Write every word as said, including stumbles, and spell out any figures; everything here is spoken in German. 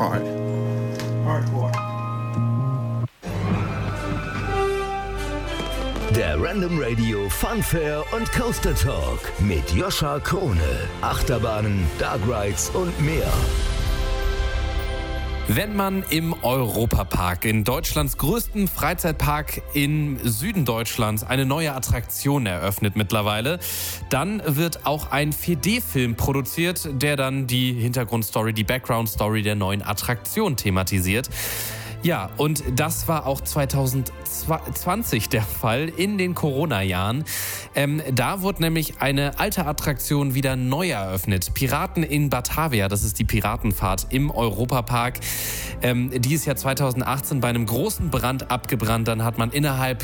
hard. Hardcore. Der Random Radio Funfair und Coaster Talk mit Joscha Krone. Achterbahnen, Dark Rides und mehr. Wenn man im Europapark, in Deutschlands größten Freizeitpark im Süden Deutschlands, eine neue Attraktion eröffnet mittlerweile, dann wird auch ein vier D-Film produziert, der dann die Hintergrundstory, die Background-Story der neuen Attraktion thematisiert. Ja, und das war auch zwanzig zwanzig der Fall, in den Corona-Jahren. Ähm, da wurde nämlich eine alte Attraktion wieder neu eröffnet. Piraten in Batavia, das ist die Piratenfahrt im Europapark. Ähm, die ist ja zwanzig achtzehn bei einem großen Brand abgebrannt. Dann hat man innerhalb